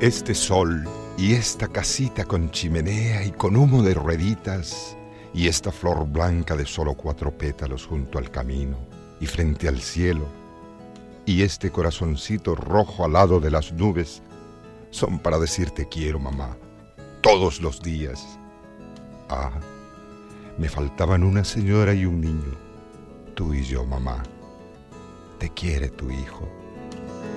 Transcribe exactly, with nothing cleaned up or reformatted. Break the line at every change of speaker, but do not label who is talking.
Este sol y esta casita con chimenea y con humo de rueditas y esta flor blanca de solo cuatro pétalos junto al camino y frente al cielo y este corazoncito rojo al lado de las nubes son para decirte quiero, mamá, todos los días. Ah, me faltaban una señora y un niño, tú y yo, mamá. Te quiere tu hijo.